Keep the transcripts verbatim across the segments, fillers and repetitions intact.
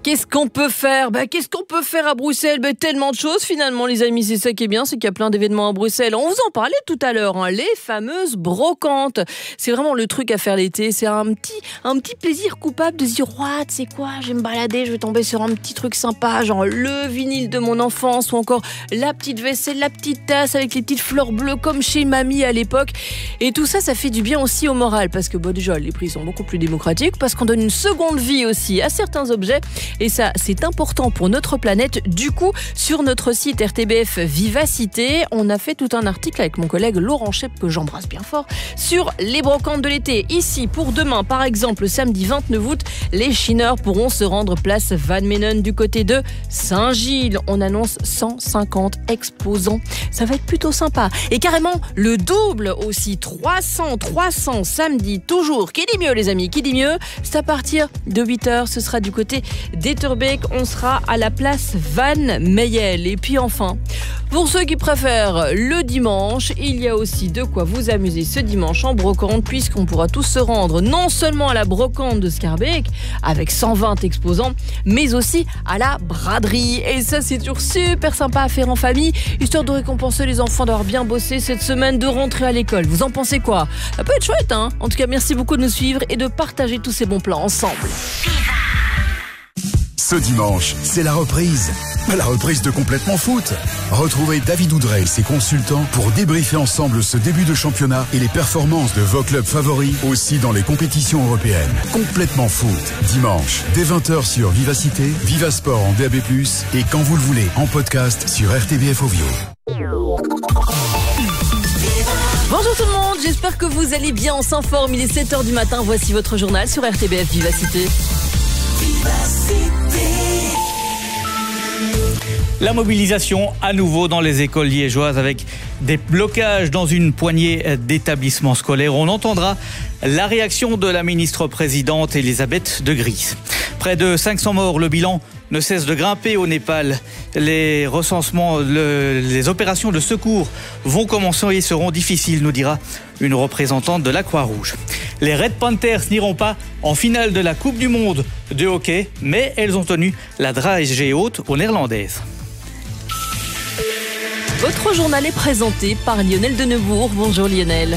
Qu'est-ce qu'on peut faire bah, Qu'est-ce qu'on peut faire à Bruxelles bah, Tellement de choses finalement, les amis. C'est ça qui est bien, c'est qu'il y a plein d'événements à Bruxelles. On vous en parlait tout à l'heure, hein, les fameuses brocantes. C'est vraiment le truc à faire l'été. C'est un petit, un petit plaisir coupable de se dire what, c'est quoi, je vais me balader, je vais tomber sur un petit truc sympa, genre le vinyle de mon enfance ou encore la petite vaisselle, la petite tasse avec les petites fleurs bleues comme chez mamie à l'époque. Et tout ça, ça fait du bien aussi au moral parce que bon, déjà, les prix sont beaucoup plus démocratiques parce qu'on donne une seconde vie aussi à certains objets. Et ça, c'est important pour notre planète. Du coup, sur notre site R T B F Vivacité, on a fait tout un article avec mon collègue Laurent Chep, que j'embrasse bien fort, sur les brocantes de l'été. Ici, pour demain, par exemple, le samedi vingt-neuf août, les chineurs pourront se rendre place Van Menen du côté de Saint-Gilles. On annonce cent cinquante exposants. Ça va être plutôt sympa. Et carrément, le double aussi. trois cents, trois cents samedi, toujours. Qui dit mieux, les amis? Qui dit mieux? C'est à partir de huit heures. Ce sera du côté d'Etterbeek, on sera à la place Van Meyel. Et puis enfin, pour ceux qui préfèrent le dimanche, il y a aussi de quoi vous amuser ce dimanche en brocante, puisqu'on pourra tous se rendre non seulement à la brocante de Schaerbeek avec cent vingt exposants, mais aussi à la braderie. Et ça, c'est toujours super sympa à faire en famille, histoire de récompenser les enfants d'avoir bien bossé cette semaine de rentrée à l'école. Vous en pensez quoi? Ça peut être chouette, hein? En tout cas, merci beaucoup de nous suivre et de partager tous ces bons plans ensemble. Ce dimanche, c'est la reprise. La reprise de Complètement Foot. Retrouvez David Oudrey et ses consultants pour débriefer ensemble ce début de championnat et les performances de vos clubs favoris aussi dans les compétitions européennes. Complètement Foot. Dimanche, dès vingt heures sur Vivacité, Vivasport en D A B plus, et quand vous le voulez, en podcast sur R T B F Ovio. Bonjour tout le monde, j'espère que vous allez bien, on s'informe, il est sept heures du matin, voici votre journal sur R T B F Vivacité. La mobilisation à nouveau dans les écoles liégeoises avec des blocages dans une poignée d'établissements scolaires. On entendra la réaction de la ministre-présidente Elisabeth de Gries. Près de cinq cents morts, le bilan ne cesse de grimper au Népal. Les recensements, le, les opérations de secours vont commencer et seront difficiles, nous dira une représentante de la Croix-Rouge. Les Red Panthers n'iront pas en finale de la Coupe du Monde de hockey, mais elles ont tenu la dragée haute aux Néerlandaises. Votre journal est présenté par Lionel Denebourg. Bonjour Lionel.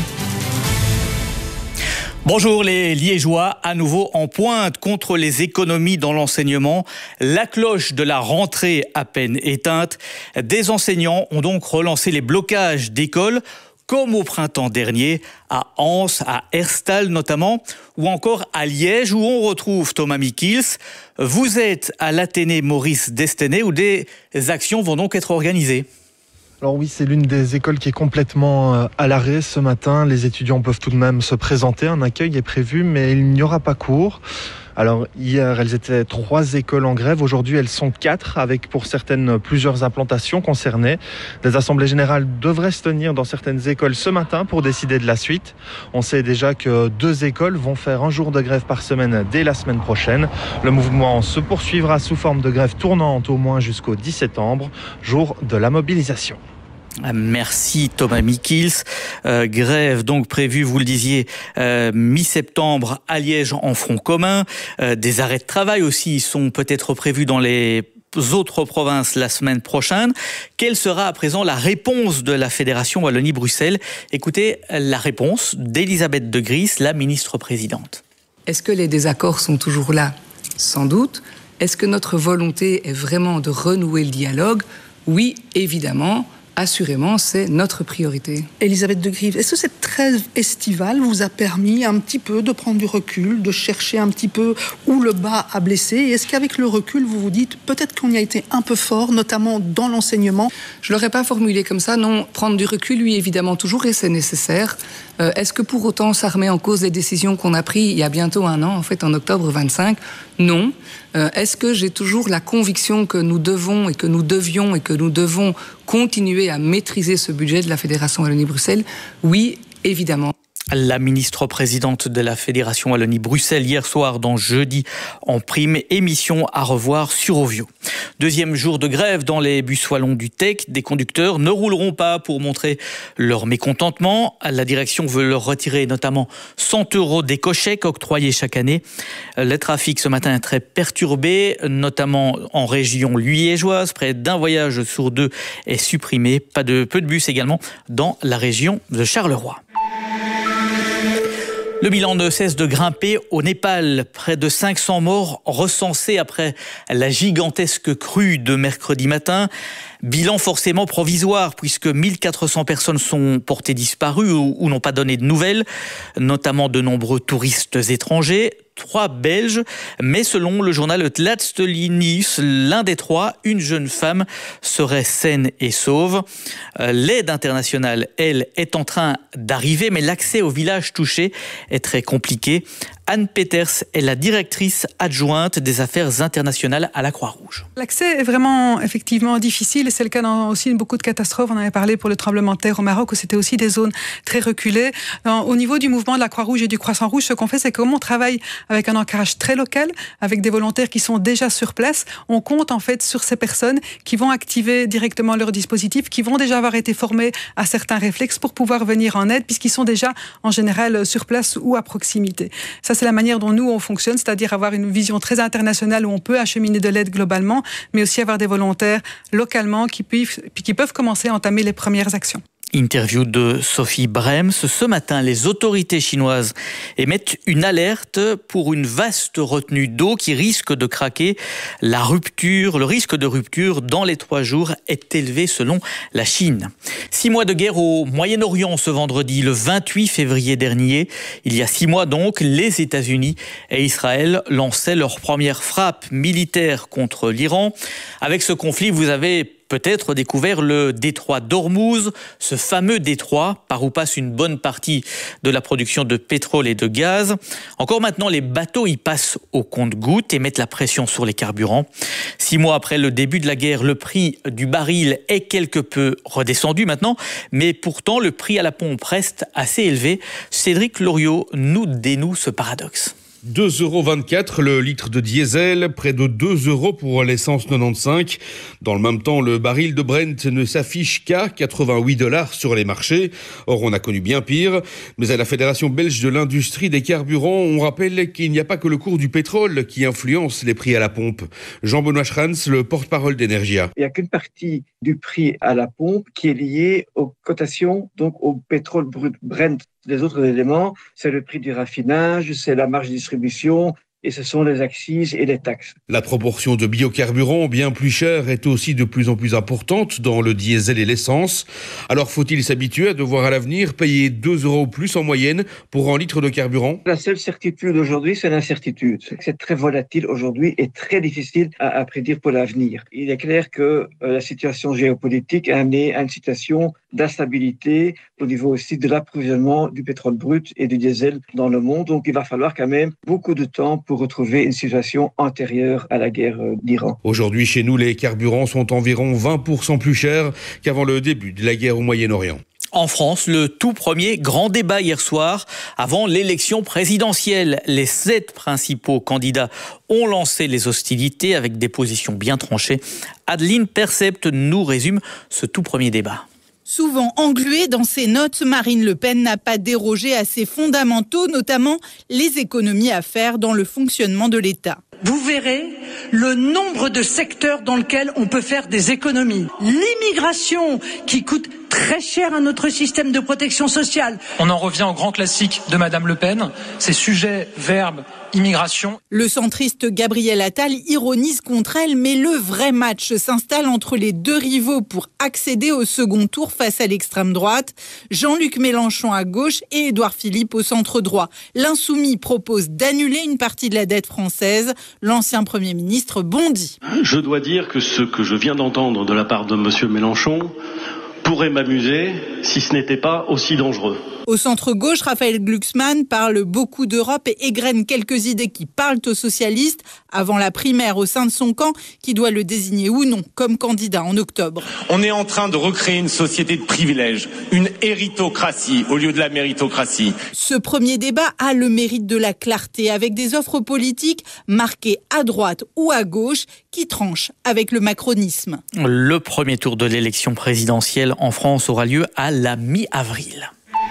Bonjour les Liégeois, à nouveau en pointe contre les économies dans l'enseignement. La cloche de la rentrée à peine éteinte. Des enseignants ont donc relancé les blocages d'écoles, comme au printemps dernier, à Anse, à Herstal notamment, ou encore à Liège, où on retrouve Thomas Mikils. Vous êtes à l'Athénée Maurice Destenay, où des actions vont donc être organisées. Alors oui, c'est l'une des écoles qui est complètement à l'arrêt ce matin. Les étudiants peuvent tout de même se présenter. Un accueil est prévu, mais il n'y aura pas cours. Alors hier, elles étaient trois écoles en grève. Aujourd'hui, elles sont quatre, avec pour certaines plusieurs implantations concernées. Des assemblées générales devraient se tenir dans certaines écoles ce matin pour décider de la suite. On sait déjà que deux écoles vont faire un jour de grève par semaine dès la semaine prochaine. Le mouvement se poursuivra sous forme de grève tournante au moins jusqu'au dix septembre, jour de la mobilisation. Merci Thomas Mikils. Euh, grève donc prévue, vous le disiez, euh, mi-septembre à Liège en front commun. Euh, des arrêts de travail aussi sont peut-être prévus dans les autres provinces la semaine prochaine. Quelle sera à présent la réponse de la Fédération Wallonie-Bruxelles? Écoutez la réponse d'Elisabeth de Gries, la ministre-présidente. Est-ce que les désaccords sont toujours là? Sans doute. Est-ce que notre volonté est vraiment de renouer le dialogue? Oui, évidemment. Assurément, c'est notre priorité. Elisabeth de Gries, est-ce que cette trêve estivale vous a permis un petit peu de prendre du recul, de chercher un petit peu où le bas a blessé? Et est-ce qu'avec le recul, vous vous dites peut-être qu'on y a été un peu fort, notamment dans l'enseignement? Je ne l'aurais pas formulé comme ça. Non, prendre du recul, oui, évidemment, toujours, et c'est nécessaire. Euh, est-ce que pour autant, ça remet en cause les décisions qu'on a prises il y a bientôt un an, en fait, en octobre vingt-cinq? Non. Euh, est-ce que j'ai toujours la conviction que nous devons et que nous devions et que nous devons continuer à maîtriser ce budget de la Fédération Wallonie-Bruxelles? Oui, évidemment. La ministre-présidente de la Fédération Wallonie-Bruxelles hier soir dans Jeudi en prime, émission à revoir sur Ovio. Deuxième jour de grève dans les bus wallons du T E C. Des conducteurs ne rouleront pas pour montrer leur mécontentement. La direction veut leur retirer notamment cent euros d'éco-chèques octroyés chaque année. Le trafic ce matin est très perturbé, notamment en région liégeoise. Près d'un voyage sur deux est supprimé. Pas de, peu de bus également dans la région de Charleroi. Le bilan ne cesse de grimper au Népal. Près de cinq cents morts recensés après la gigantesque crue de mercredi matin. Bilan forcément provisoire puisque mille quatre cents personnes sont portées disparues ou, ou n'ont pas donné de nouvelles, notamment de nombreux touristes étrangers. Trois Belges, mais selon le journal Tlatstelinius, l'un des trois, une jeune femme, serait saine et sauve. L'aide internationale, elle, est en train d'arriver, mais l'accès au village touché est très compliqué. Anne Peters est la directrice adjointe des affaires internationales à la Croix-Rouge. L'accès est vraiment effectivement difficile et c'est le cas dans aussi beaucoup de catastrophes. On avait parlé pour le tremblement de terre au Maroc où c'était aussi des zones très reculées. Au niveau du mouvement de la Croix-Rouge et du Croissant-Rouge, ce qu'on fait, c'est qu'on travaille avec un ancrage très local, avec des volontaires qui sont déjà sur place. On compte en fait sur ces personnes qui vont activer directement leur dispositif, qui vont déjà avoir été formés à certains réflexes pour pouvoir venir en aide puisqu'ils sont déjà en général sur place ou à proximité. Ça, c'est la manière dont nous, on fonctionne, c'est-à-dire avoir une vision très internationale où on peut acheminer de l'aide globalement, mais aussi avoir des volontaires localement qui peuvent, qui peuvent commencer à entamer les premières actions. Interview de Sophie Brems. Ce matin, les autorités chinoises émettent une alerte pour une vaste retenue d'eau qui risque de craquer. La rupture, le risque de rupture dans les trois jours est élevé selon la Chine. Six mois de guerre au Moyen-Orient ce vendredi, le vingt-huit février dernier. Il y a six mois donc, les États-Unis et Israël lançaient leur première frappe militaire contre l'Iran. Avec ce conflit, vous avez peut-être découvert le détroit d'Ormuz, ce fameux détroit par où passe une bonne partie de la production de pétrole et de gaz. Encore maintenant, les bateaux y passent au compte-gouttes et mettent la pression sur les carburants. Six mois après le début de la guerre, le prix du baril est quelque peu redescendu maintenant, mais pourtant le prix à la pompe reste assez élevé. Cédric Loriot nous dénoue ce paradoxe. deux euros vingt-quatre le litre de diesel, près de deux euros pour l'essence quatre-vingt-quinze. Dans le même temps, le baril de Brent ne s'affiche qu'à quatre-vingt-huit dollars sur les marchés. Or, on a connu bien pire. Mais à la Fédération belge de l'industrie des carburants, on rappelle qu'il n'y a pas que le cours du pétrole qui influence les prix à la pompe. Jean-Benoît Schranz, le porte-parole d'Energia. Il n'y a qu'une partie du prix à la pompe qui est liée aux cotations, donc au pétrole brut Brent. Les autres éléments, c'est le prix du raffinage, c'est la marge de distribution et ce sont les accises et les taxes. La proportion de biocarburants bien plus chers est aussi de plus en plus importante dans le diesel et l'essence. Alors faut-il s'habituer à devoir à l'avenir payer deux euros plus en moyenne pour un litre de carburant ? La seule certitude aujourd'hui, c'est l'incertitude. C'est très volatile aujourd'hui et très difficile à, à prédire pour l'avenir. Il est clair que euh, la situation géopolitique a amené à une situation d'instabilité au niveau aussi de l'approvisionnement du pétrole brut et du diesel dans le monde. Donc il va falloir quand même beaucoup de temps pour retrouver une situation antérieure à la guerre d'Iran. Aujourd'hui, chez nous, les carburants sont environ vingt pour cent plus chers qu'avant le début de la guerre au Moyen-Orient. En France, le tout premier grand débat hier soir avant l'élection présidentielle. Les sept principaux candidats ont lancé les hostilités avec des positions bien tranchées. Adeline Percept nous résume ce tout premier débat. Souvent engluée dans ses notes, Marine Le Pen n'a pas dérogé à ses fondamentaux, notamment les économies à faire dans le fonctionnement de l'État. Vous verrez le nombre de secteurs dans lesquels on peut faire des économies. L'immigration qui coûte très cher à notre système de protection sociale. On en revient au grand classique de Madame Le Pen, c'est sujet, verbe, immigration. Le centriste Gabriel Attal ironise contre elle, mais le vrai match s'installe entre les deux rivaux pour accéder au second tour face à l'extrême droite. Jean-Luc Mélenchon à gauche et Édouard Philippe au centre droit. L'Insoumis propose d'annuler une partie de la dette française. L'ancien Premier ministre bondit. Je dois dire que ce que je viens d'entendre de la part de M. Mélenchon pourrait m'amuser si ce n'était pas aussi dangereux. Au centre-gauche, Raphaël Glucksmann parle beaucoup d'Europe et égrène quelques idées qui parlent aux socialistes avant la primaire au sein de son camp qui doit le désigner ou non comme candidat en octobre. On est en train de recréer une société de privilèges, une héritocratie au lieu de la méritocratie. Ce premier débat a le mérite de la clarté avec des offres politiques marquées à droite ou à gauche qui tranchent avec le macronisme. Le premier tour de l'élection présidentielle en France aura lieu à la mi-avril.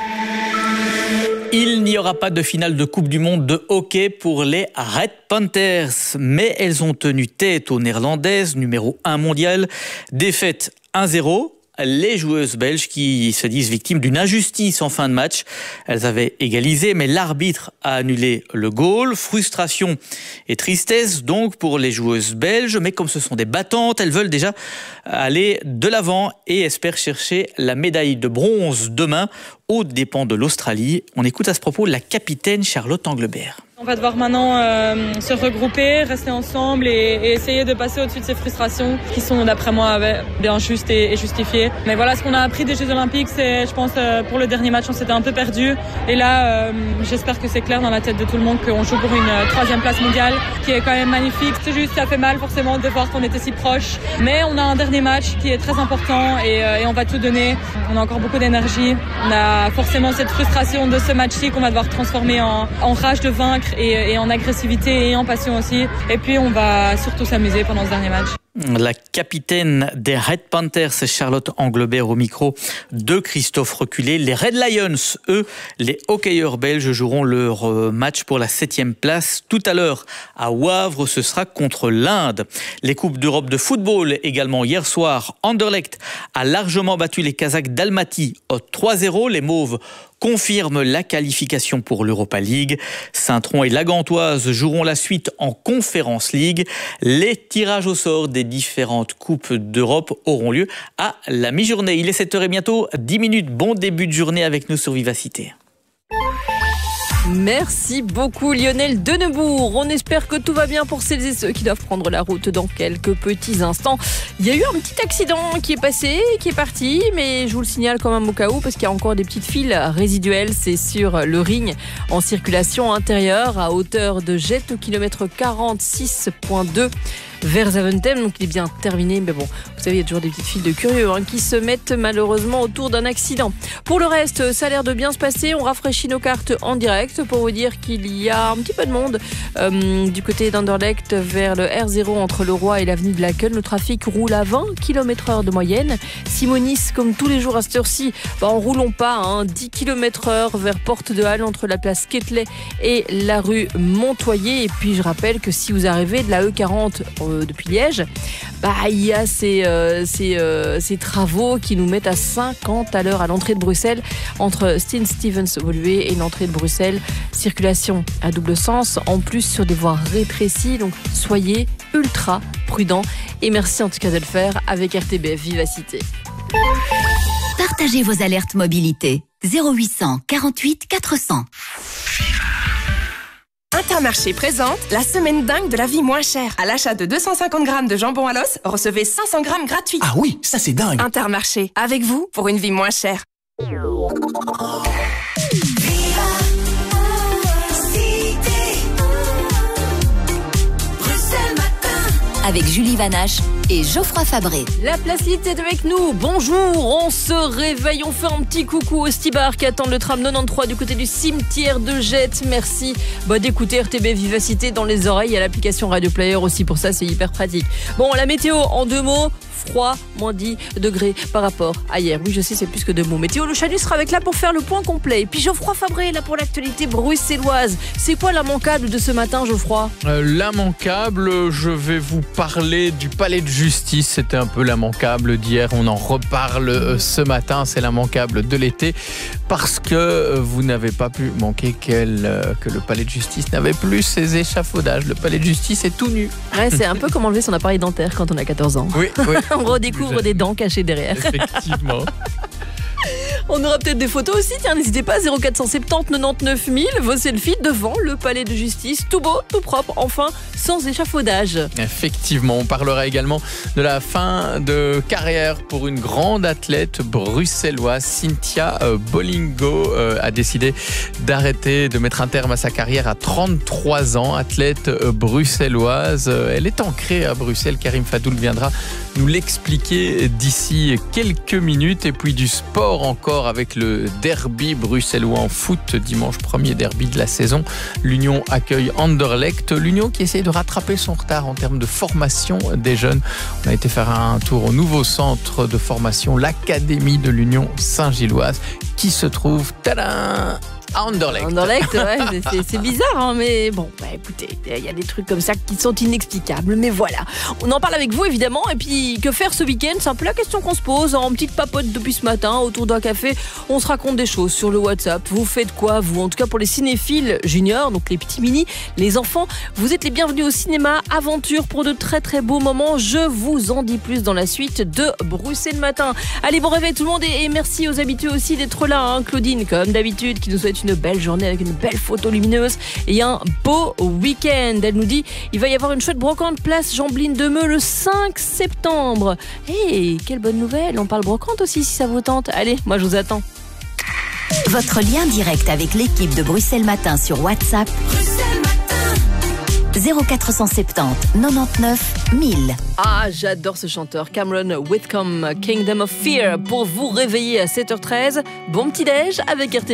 Il n'y aura pas de finale de Coupe du Monde de hockey pour les Red Panthers, mais elles ont tenu tête aux Néerlandaises, numéro un mondial. Défaite un zéro. Les joueuses belges qui se disent victimes d'une injustice en fin de match. Elles avaient égalisé, mais l'arbitre a annulé le goal. Frustration et tristesse donc pour les joueuses belges. Mais comme ce sont des battantes, elles veulent déjà aller de l'avant et espèrent chercher la médaille de bronze demain aux dépens de l'Australie. On écoute à ce propos la capitaine Charlotte Anglebert. On va devoir maintenant euh, se regrouper, rester ensemble et, et essayer de passer au-dessus de ces frustrations qui sont d'après moi bien justes et, et justifiées. Mais voilà, ce qu'on a appris des Jeux Olympiques, c'est, je pense, euh, pour le dernier match, on s'était un peu perdu. Et là, euh, j'espère que c'est clair dans la tête de tout le monde qu'on joue pour une euh, troisième place mondiale, qui est quand même magnifique. C'est juste, ça fait mal forcément de voir qu'on était si proche. Mais on a un dernier match qui est très important et, euh, et on va tout donner. On a encore beaucoup d'énergie. On a forcément cette frustration de ce match-ci qu'on va devoir transformer en, en rage de vaincre. Et, et en agressivité et en passion aussi. Et puis on va surtout s'amuser pendant ce dernier match. La capitaine des Red Panthers, Charlotte Anglebert, au micro de Christophe Reculé. Les Red Lions, eux, les hockeyeurs belges, joueront leur match pour la septième place tout à l'heure. À Wavre, ce sera contre l'Inde. Les Coupes d'Europe de football également hier soir. Anderlecht a largement battu les Kazakhs d'Almaty au trois zéro. Les Mauves confirment la qualification pour l'Europa League. Saint-Tron et la Gantoise joueront la suite en Conference League. Les tirages au sort des différentes Coupes d'Europe auront lieu à la mi-journée. Il est sept heures et bientôt dix minutes. Bon début de journée avec nous sur Vivacité. Merci beaucoup Lionel Denebourg. On espère que tout va bien pour celles et ceux qui doivent prendre la route dans quelques petits instants. Il y a eu un petit accident qui est passé, qui est parti, mais je vous le signale quand même au cas où parce qu'il y a encore des petites files résiduelles. C'est sur le ring en circulation intérieure à hauteur de Jette au kilomètre quarante-six virgule deux. vers Zaventem, donc il est bien terminé, mais bon, vous savez, il y a toujours des petites files de curieux hein, qui se mettent malheureusement autour d'un accident. Pour le reste, ça a l'air de bien se passer, on rafraîchit nos cartes en direct pour vous dire qu'il y a un petit peu de monde euh, du côté d'Anderlecht vers le R zéro entre le Roi et l'avenue de Laken. Le trafic roule à vingt kilomètres heure de moyenne. Simonis, comme tous les jours à cette heure-ci, bah, en roulant pas, hein, dix kilomètres heure vers Porte de Halle entre la place Quetelet et la rue Montoyer. Et puis je rappelle que si vous arrivez de la E quarante euh, depuis Liège, bah, il y a ces, euh, ces, euh, ces travaux qui nous mettent à cinquante à l'heure à l'entrée de Bruxelles entre Stine Stevens Woluwe et l'entrée de Bruxelles. Circulation à double sens, en plus sur des voies rétrécies, donc soyez ultra prudents et merci en tout cas de le faire avec R T B F Vivacité. Partagez vos alertes mobilité zéro huit cents quarante-huit quatre cents. Intermarché présente la semaine dingue de la vie moins chère. À l'achat de deux cent cinquante grammes de jambon à l'os, recevez cinq cents grammes gratuits. Ah oui, ça c'est dingue. Intermarché, avec vous pour une vie moins chère. Avec Julie Vanache et Geoffroy Fabré. La Placite est avec nous. Bonjour, on se réveille, on fait un petit coucou aux stibards qui attendent le tram quatre-vingt-treize du côté du cimetière de Jette. Merci bah, d'écouter R T B Vivacité dans les oreilles. Il y a l'application Radio Player aussi, pour ça c'est hyper pratique. Bon, la météo en deux mots. Froid, moins dix degrés par rapport à hier. Oui, je sais, c'est plus que deux mots. Météo, le Chalut sera avec là pour faire le point complet. Et puis Geoffroy Fabré, là pour l'actualité bruxelloise. C'est quoi l'immanquable de ce matin, Geoffroy ? euh, L'immanquable, je vais vous parler du palais de justice. C'était un peu l'immanquable d'hier. On en reparle euh, ce matin. C'est l'immanquable de l'été. Parce que euh, vous n'avez pas pu manquer qu'elle, euh, que le palais de justice n'avait plus ses échafaudages. Le palais de justice est tout nu. Ouais, c'est un peu comme enlever son appareil dentaire quand on a quatorze ans. Oui, oui. On redécouvre des dents cachées derrière. Effectivement. On aura peut-être des photos aussi, tiens, n'hésitez pas, zéro quatre cent soixante-dix quatre-vingt-dix mille, vos selfies devant le palais de justice, tout beau, tout propre, enfin, sans échafaudage. Effectivement, on parlera également de la fin de carrière pour une grande athlète bruxelloise. Cynthia Bolingo a décidé d'arrêter, de mettre un terme à sa carrière à trente-trois ans. Athlète bruxelloise, elle est ancrée à Bruxelles. Karim Fadoul viendra nous l'expliquer d'ici quelques minutes. Et puis du sport encore avec le derby bruxellois en foot. Dimanche, premier derby de la saison. L'Union accueille Anderlecht. L'Union qui essaie de rattraper son retard en termes de formation des jeunes. On a été faire un tour au nouveau centre de formation, l'Académie de l'Union Saint-Gilloise, qui se trouve, tadam, à Anderlecht. Anderlecht, ouais, c'est, c'est bizarre, hein, mais bon, bah, écoutez, il y a des trucs comme ça qui sont inexplicables, mais voilà. On en parle avec vous, évidemment, et puis que faire ce week-end? C'est un peu la question qu'on se pose, en petite papote depuis ce matin, autour d'un café, on se raconte des choses sur le WhatsApp. Vous faites quoi, vous? En tout cas, pour les cinéphiles juniors, donc les petits mini, les enfants, vous êtes les bienvenus au cinéma Aventure pour de très très beaux moments. Je vous en dis plus dans la suite de Bruxelles Matin. Allez, bon réveil tout le monde, et, et merci aux habitués aussi d'être là, hein. Claudine, comme d'habitude, qui nous souhaite une belle journée avec une belle photo lumineuse et un beau week-end. Elle nous dit, il va y avoir une chouette brocante place Jean-Bline de Meux le cinq septembre. Hey, quelle bonne nouvelle, on parle brocante aussi si ça vous tente. Allez, moi je vous attends. Votre lien direct avec l'équipe de Bruxelles Matin sur WhatsApp. zéro quatre cent soixante-dix quatre-vingt-dix-neuf mille. Ah, j'adore ce chanteur, Cameron Whitcomb, Kingdom of Fear, pour vous réveiller à sept heures treize. Bon petit déj avec R T B.